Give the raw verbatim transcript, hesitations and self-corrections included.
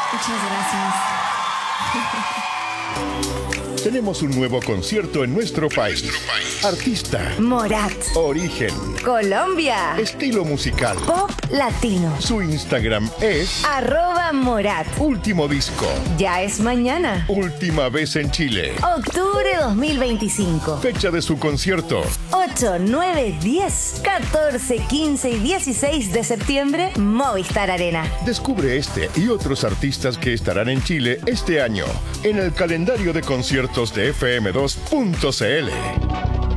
Muchas gracias. Tenemos un nuevo concierto en nuestro país. Artista. Morat. Origen. Colombia. Estilo musical. Pop latino. Su Instagram es Arroba Morat. Último disco. Ya es mañana. Última vez en Chile. Octubre dos mil veinticinco. Fecha de su concierto. ocho, nueve, diez, catorce, quince y dieciséis de septiembre, Movistar Arena. Descubre este y otros artistas que estarán en Chile este año en el calendario de conciertos de F M dos punto C L.